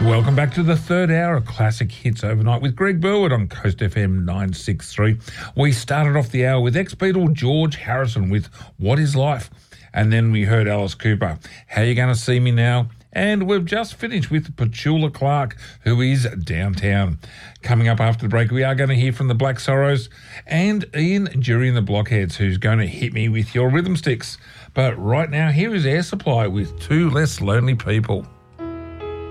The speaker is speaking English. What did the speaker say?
Welcome back to the third hour of Classic Hits Overnight with Greg Burwood on Coast FM 963. We started off the hour with ex-Beatle George Harrison with What Is Life? And then we heard Alice Cooper, How You Gonna See Me Now? And we've just finished with Petula Clark, who is Downtown. Coming up after the break, we are going to hear from the Black Sorrows and Ian Jury and the Blockheads, who's going to hit me with your rhythm sticks. But right now, here is Air Supply with Two Less Lonely People.